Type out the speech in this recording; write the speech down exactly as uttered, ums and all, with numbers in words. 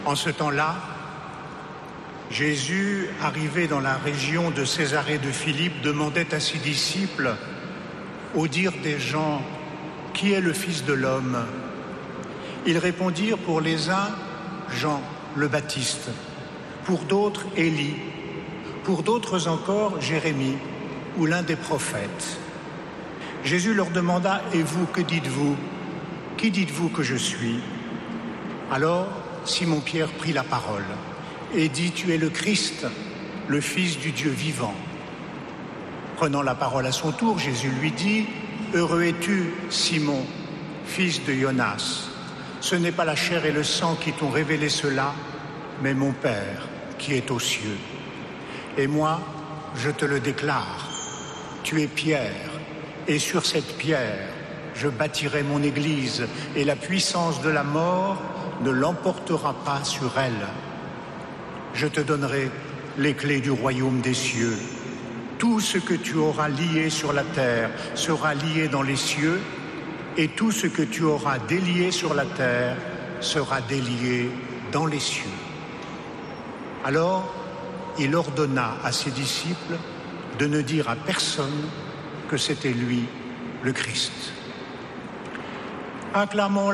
En ce temps-là, Jésus, arrivé dans la région de Césarée de Philippe, demandait à ses disciples, au dire des gens, « Qui est le Fils de l'homme ?» Ils répondirent pour les uns, Jean le Baptiste, pour d'autres, Élie, pour d'autres encore, Jérémie ou l'un des prophètes. Jésus leur demanda, « Et vous, que dites-vous ? Qui dites-vous que je suis ?» Alors, Simon-Pierre prit la parole et dit, « Tu es le Christ, le Fils du Dieu vivant. » Prenant la parole à son tour, Jésus lui dit, « Heureux es-tu, Simon, fils de Jonas. Ce n'est pas la chair et le sang qui t'ont révélé cela, mais mon Père qui est aux cieux. Et moi, je te le déclare, tu es Pierre, et sur cette pierre, je bâtirai mon église, et la puissance de la mort ne l'emportera pas sur elle. Je te donnerai les clés du royaume des cieux. Tout ce que tu auras lié sur la terre sera lié dans les cieux, et tout ce que tu auras délié sur la terre sera délié dans les cieux. » Alors, il ordonna à ses disciples de ne dire à personne que c'était lui, le Christ. Acclamons